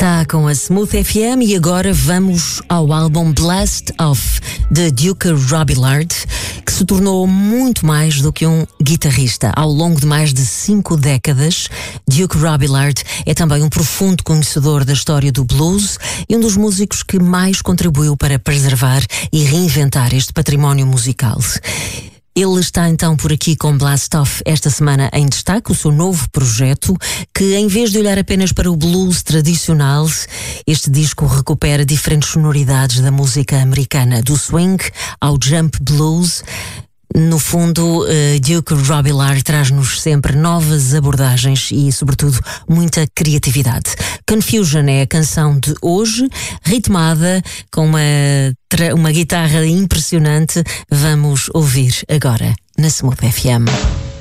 Está com a Smooth FM e agora vamos ao álbum Blast Off de Duke Robillard, que se tornou muito mais do que um guitarrista. Ao longo de mais de 5 décadas, Duke Robillard é também um profundo conhecedor da história do blues e um dos músicos que mais contribuiu para preservar e reinventar este património musical. Ele está então por aqui com Blast Off esta semana em destaque, o seu novo projeto, que em vez de olhar apenas para o blues tradicional, este disco recupera diferentes sonoridades da música americana, do swing ao jump blues. No fundo, Duke Robillard traz-nos sempre novas abordagens e, sobretudo, muita criatividade. Confusion é a canção de hoje, ritmada com uma guitarra impressionante. Vamos ouvir agora na Smooth FM.